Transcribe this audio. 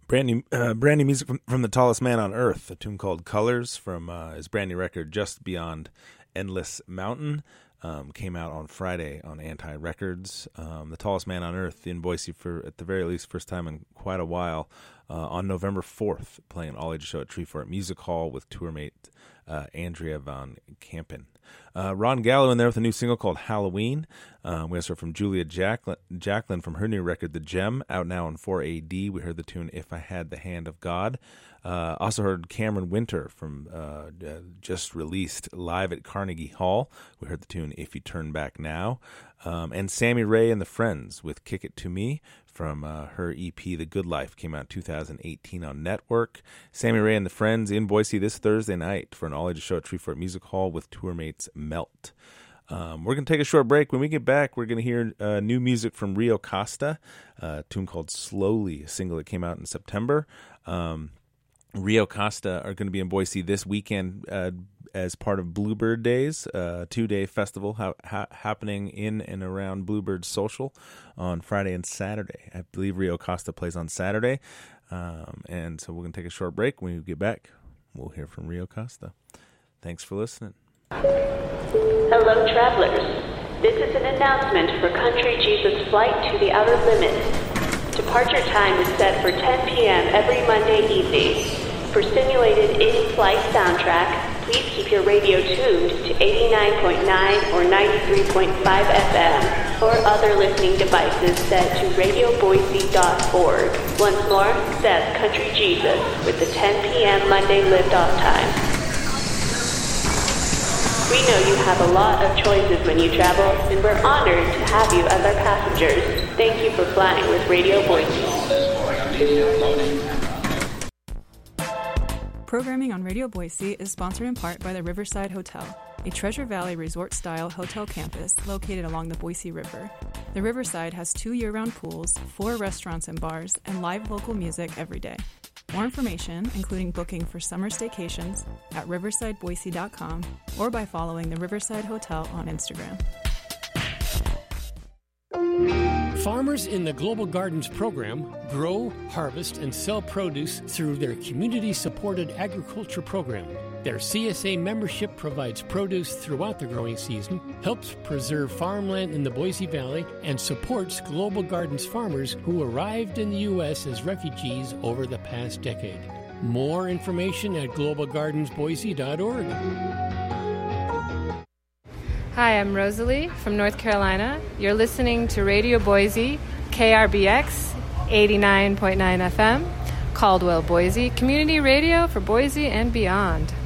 Brand new music from The Tallest Man on Earth, a tune called Colors from his brand new record Just Beyond Endless Mountain. Came out on Friday on Anti Records. The Tallest Man on Earth in Boise for, at the very least, first time in quite a while, on November 4th, playing an all-ages show at Treefort Music Hall with tourmate Andrea Van Kampen. Ron Gallo in there with a new single called Halloween. We also heard from Julia Jacqueline from her new record, The Gem, out now on 4AD. We heard the tune If I Had the Hand of God. Also heard Cameron Winter from just released live at Carnegie Hall. We heard the tune If You Turn Back Now. And Sammy Ray and the Friends with Kick It To Me from her EP The Good Life, came out in 2018 on Network. Sammy Ray and the Friends in Boise this Thursday night for an all-ages show at Treefort Music Hall with tourmates Melt. We're going to take a short break. When we get back, we're going to hear new music from Rio Costa, a tune called Slowly, a single that came out in September. Rio Costa are going to be in Boise this weekend as part of Bluebird Days, a 2-day festival happening in and around Bluebird Social on Friday and Saturday. I believe Rio Costa plays on Saturday. And so we're going to take a short break. When we get back, we'll hear from Rio Costa. Thanks for listening. Hello, travelers. This is an announcement for Country Jesus Flight to the Outer Limits. Departure time is set for 10 p.m. every Monday evening. For simulated in-flight soundtrack, please keep your radio tuned to 89.9 or 93.5 FM or other listening devices set to radioboise.org. Once more, that's Country Jesus with the 10 p.m. Monday liftoff time. We know you have a lot of choices when you travel, and we're honored to have you as our passengers. Thank you for flying with Radio Boise. Programming on Radio Boise is sponsored in part by the Riverside Hotel, a Treasure Valley resort-style hotel campus located along the Boise River. The Riverside has 2 year-round pools, 4 restaurants and bars, and live local music every day. More information, including booking for summer staycations, at riversideboise.com or by following the Riverside Hotel on Instagram. Farmers in the Global Gardens program grow, harvest, and sell produce through their community-supported agriculture program. Their CSA membership provides produce throughout the growing season, helps preserve farmland in the Boise Valley, and supports Global Gardens farmers who arrived in the U.S. as refugees over the past decade. More information at globalgardensboise.org. Hi, I'm Rosalie from North Carolina. You're listening to Radio Boise, KRBX 89.9 FM, Caldwell, Boise, community radio for Boise and beyond.